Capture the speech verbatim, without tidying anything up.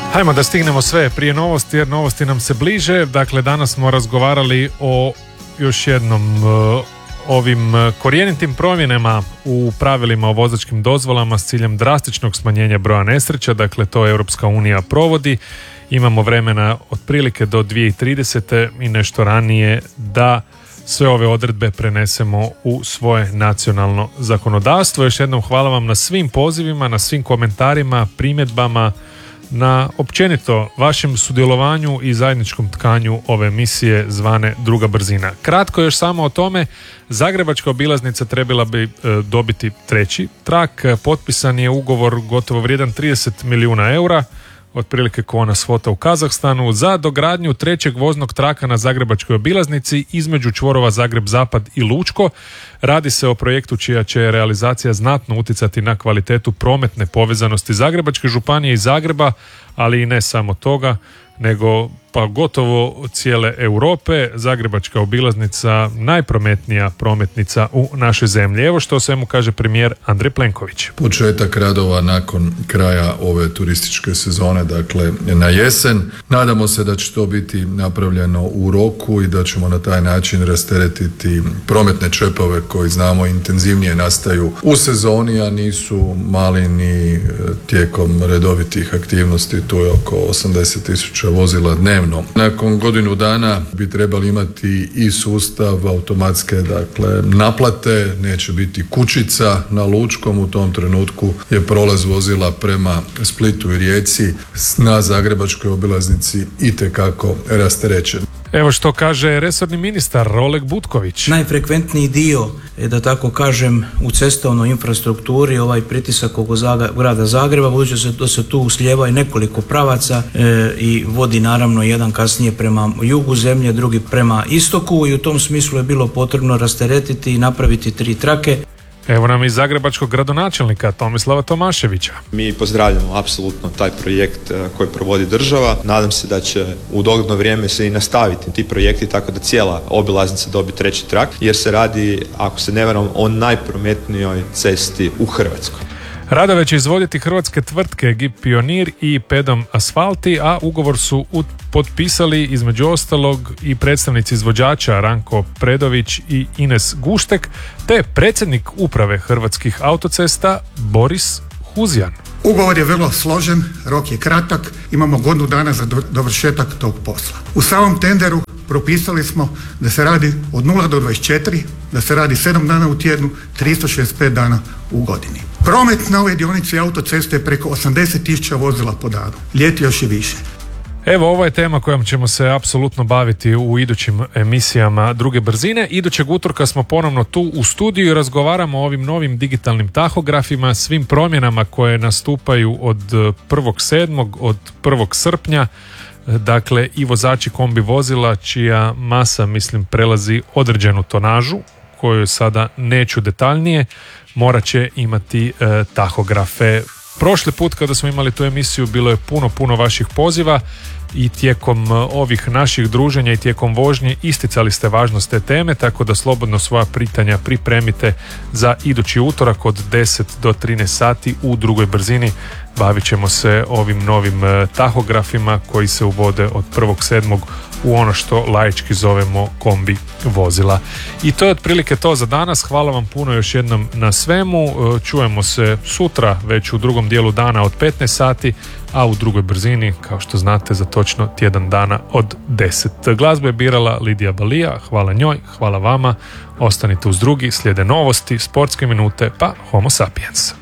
Hajmo da stignemo sve prije novosti, jer novosti nam se bliže. Dakle, danas smo razgovarali o još jednom uh, ovim korjenitim promjenama u pravilima o vozačkim dozvolama s ciljem drastičnog smanjenja broja nesreća. Dakle, to Europska unija provodi. Imamo vremena otprilike do dvije tisuće tridesete i nešto ranije da sve ove odredbe prenesemo u svoje nacionalno zakonodavstvo. Još jednom hvala vam na svim pozivima, na svim komentarima, primjedbama, na općenito vašem sudjelovanju i zajedničkom tkanju ove emisije zvane Druga brzina. Kratko još samo o tome, Zagrebačka obilaznica trebala bi e, dobiti treći trak. Potpisan je ugovor gotovo vrijedan trideset milijuna eura, otprilike ko ona svota u Kazahstanu, za dogradnju trećeg voznog traka na Zagrebačkoj obilaznici između čvorova Zagreb-Zapad i Lučko. Radi se o projektu čija će realizacija znatno utjecati na kvalitetu prometne povezanosti Zagrebačke županije i Zagreba, ali i ne samo toga, nego pa gotovo cijele Europe. Zagrebačka obilaznica najprometnija prometnica u našoj zemlji. Evo što o svemu kaže premijer Andrej Plenković. Početak radova nakon kraja ove turističke sezone, dakle na jesen. Nadamo se da će to biti napravljeno u roku i da ćemo na taj način rasteretiti prometne čepove koji znamo intenzivnije nastaju u sezoni, a nisu mali ni tijekom redovitih aktivnosti. Tu je oko osamdeset tisuća vozila dnevno. Nakon godinu dana bi trebali imati i sustav automatske, dakle, naplate, neće biti kućica na Lučkom. U tom trenutku je prolaz vozila prema Splitu i Rijeci na Zagrebačkoj obilaznici itekako rasterećen. Evo što kaže resorni ministar Oleg Butković. Najfrekventniji dio, da tako kažem, u cestovnoj infrastrukturi, ovaj pritisak oko Zaga, grada Zagreba, budući da se tu slijeva i nekoliko pravaca e, i vodi naravno jedan kasnije prema jugu zemlje, drugi prema istoku, i u tom smislu je bilo potrebno rasteretiti i napraviti tri trake. Evo nam iz zagrebačkog gradonačelnika Tomislava Tomaševića. Mi pozdravljamo apsolutno taj projekt koji provodi država. Nadam se da će u dogledno vrijeme se i nastaviti ti projekti tako da cijela obilaznica dobi treći trak, jer se radi, ako se ne varam, o najprometnijoj cesti u Hrvatskoj. Radove će izvoditi hrvatske tvrtke Gip Pionir i Pedom Asfalti, a ugovor su potpisali između ostalog i predstavnici izvođača Ranko Predović i Ines Guštek, te predsjednik uprave Hrvatskih autocesta Boris Huzjan. Ugovor je vrlo složen, rok je kratak, imamo godinu dana za dovršetak tog posla. U samom tenderu propisali smo da se radi od nula do dvadeset četiri, da se radi sedam dana u tjednu, tristo šezdeset pet dana u godini. Promet na ovoj dionici autoceste je preko osamdeset tisuća vozila po danu, ljeti još i više. Evo, ovo je tema kojom ćemo se apsolutno baviti u idućim emisijama Druge brzine. Idućeg utorka smo ponovno tu u studiju i razgovaramo o ovim novim digitalnim tahografima, svim promjenama koje nastupaju od prvog sedmog, od prvog srpnja. Dakle, i vozači kombi vozila čija masa, mislim, prelazi određenu tonažu, koju sada neću detaljnije, morat će imati e, tahografe. Prošli put kada smo imali tu emisiju bilo je puno, puno vaših poziva i tijekom ovih naših druženja i tijekom vožnje isticali ste važnost te teme, tako da slobodno svoja pitanja pripremite za idući utorak od deset do trinaest sati u Drugoj brzini. Bavit ćemo se ovim novim tahografima koji se uvode od prvog sedmog u ono što laički zovemo kombi vozila. I to je otprilike to za danas. Hvala vam puno još jednom na svemu. Čujemo se sutra već u drugom dijelu dana od petnaest sati, a u Drugoj brzini, kao što znate, za točno tjedan dana od deset. Glazbu je birala Lidija Balija. Hvala njoj, hvala vama. Ostanite uz Drugi, slijede novosti, sportske minute, pa Homo sapiens.